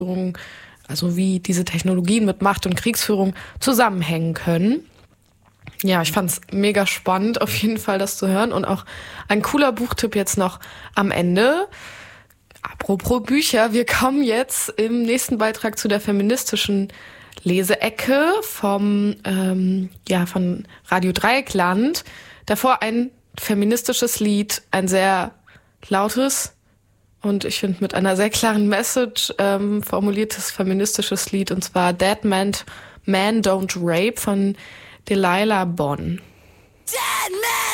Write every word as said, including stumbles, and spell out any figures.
also wie diese Technologien mit Macht und Kriegsführung zusammenhängen können. Ja, ich fand's mega spannend, auf jeden Fall das zu hören. Und auch ein cooler Buchtipp jetzt noch am Ende. Apropos Bücher, wir kommen jetzt im nächsten Beitrag zu der feministischen Leseecke vom ähm, ja von Radio Dreieckland. Davor ein feministisches Lied, ein sehr lautes und ich finde mit einer sehr klaren Message ähm, formuliertes feministisches Lied, und zwar Dead Man, Man Don't Rape von Delilah Bonn. Dead Man!